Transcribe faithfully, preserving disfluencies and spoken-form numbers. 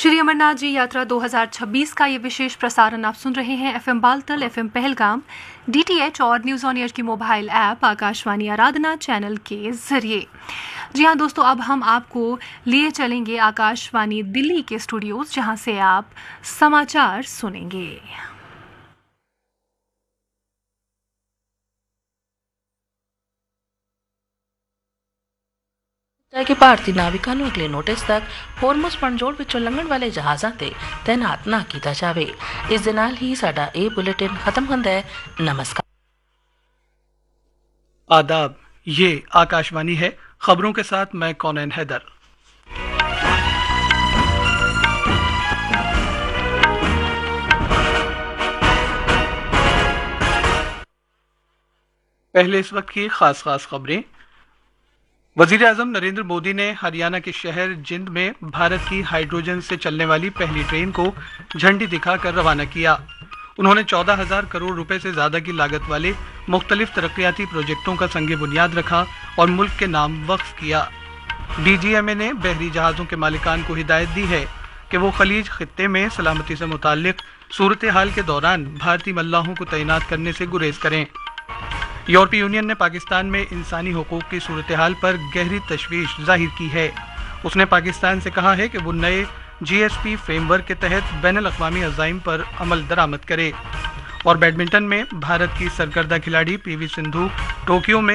श्री अमरनाथ जी यात्रा दो हज़ार छब्बीस का ये विशेष प्रसारण आप सुन रहे हैं FM Baltal, FM Pahalgam, DTH और न्यूज ऑन एयर की मोबाइल ऐप आकाशवाणी आराधना चैनल के जरिए। जी हाँ दोस्तों, अब हम आपको लिए चलेंगे आकाशवाणी दिल्ली के स्टूडियोज, जहां से आप समाचार सुनेंगे। ਕਿ ਭਾਰਤੀ ਨਾਵਿਕਾਂ ਨੂੰ ਅਗਲੇ ਨੋਟਿਸ ਤੱਕ ਹੋਰਮੁਜ਼ ਪਣਜੋੜ ਵਿੱਚੋਂ ਲੰਘਣ ਵਾਲੇ ਜਹਾਜ਼ਾਂ ਤੇ ਤੈਨਾਤ ਨਾ ਕੀਤਾ ਜਾਵੇ। ਇਸ ਦੇ ਨਾਲ ਹੀ ਸਾਡਾ ਇਹ ਬੁਲੇਟਿਨ ਖਤਮ ਹੁੰਦਾ ਹੈ। नमस्कार। आदाब, ये आकाशवाणी है। खबरों के साथ मैं कौनैन हैदर। पहले इस वक्त की खास खास खबरें। वजीर आजम नरेंद्र मोदी ने हरियाणा के शहर जिंद में भारत की हाइड्रोजन से चलने वाली पहली ट्रेन को झंडी दिखाकर रवाना किया। उन्होंने चौदह हजार करोड़ रुपए से ज्यादा की लागत वाले मुख्तलिफ तरक्याती प्रोजेक्टों का संग बुनियाद रखा और मुल्क के नाम वक्फ किया। डीजीएमए ने बहरी जहाजों के मालिकान को हिदायत दी है कि वो खलीज खित्ते में सलामती से मुताल्लिक सूरत हाल के दौरान भारतीय मल्लाहों को तैनात करने से गुरेज करें। यूरोपीय यूनियन ने पाकिस्तान में इंसानी हुकूक की सूरत हाल पर गहरी तशवीश जाहिर की है। उसने पाकिस्तान से कहा है कि वो नए जीएसपी फ्रेमवर्क के तहत बैनुल अक़वामी अज़ाइम पर अमल दरामद करे। और बैडमिंटन में भारत की सरकर्दा खिलाड़ी पीवी सिंधु टोक्यो में